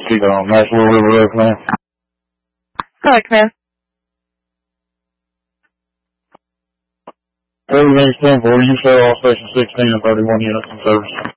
speak on Nashville River Road, man. Correct, man. Everything's 10-4. You show all station 16 and 31 units in service.